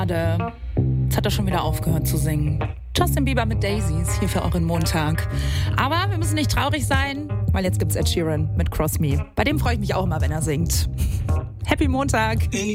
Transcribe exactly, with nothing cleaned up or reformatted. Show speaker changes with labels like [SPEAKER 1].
[SPEAKER 1] Schade. Jetzt hat er schon wieder aufgehört zu singen. Justin Bieber mit Daisies hier für euren Montag. Aber wir müssen nicht traurig sein, weil jetzt gibt's Ed Sheeran mit Cross Me. Bei dem freue ich mich auch immer, wenn er singt. Happy Montag!